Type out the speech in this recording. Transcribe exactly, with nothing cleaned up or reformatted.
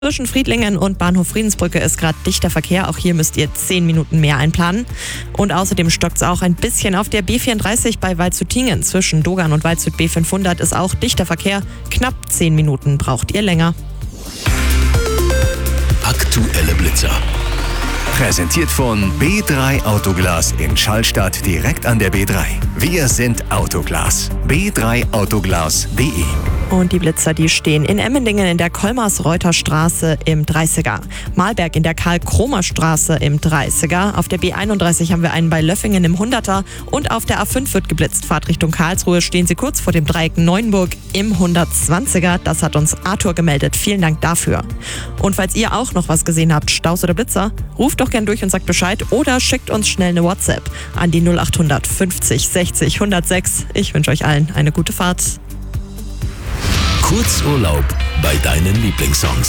Zwischen Friedlingen und Bahnhof Friedensbrücke ist gerade dichter Verkehr. Auch hier müsst ihr zehn Minuten mehr einplanen. Und außerdem stockt es auch ein bisschen auf der B vierunddreißig bei Waldshut-Tiengen. Zwischen Dogan und Waldshut B fünfhundert ist auch dichter Verkehr. Knapp zehn Minuten braucht ihr länger. Aktuelle Blitzer. Präsentiert von B drei Autoglas in Schallstadt direkt an der B drei. Wir sind Autoglas. b drei autoglas punkt de. Und die Blitzer, die stehen in Emmendingen in der Kolmars-Reuter-Straße im dreißiger, Mahlberg in der Karl-Kromer-Straße im dreißiger, auf der B einunddreißig haben wir einen bei Löffingen im hunderter und auf der A fünf wird geblitzt. Fahrtrichtung Karlsruhe stehen sie kurz vor dem Dreieck Neuenburg im hundertzwanziger. Das hat uns Arthur gemeldet. Vielen Dank dafür. Und falls ihr auch noch was gesehen habt, Staus oder Blitzer, ruft doch gern durch und sagt Bescheid oder schickt uns schnell eine WhatsApp an die null acht hundert fünfzig sechzig hundertsechs. Ich wünsche euch allen eine gute Fahrt. Kurzurlaub bei deinen Lieblingssongs.